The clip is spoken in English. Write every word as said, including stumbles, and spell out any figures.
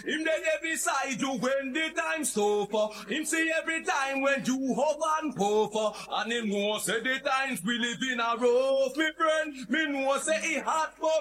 Him there beside you when the time's tough. Him see every time when you hug and puff. And him know say the times we live in a rough, me friend. Me know say he hot for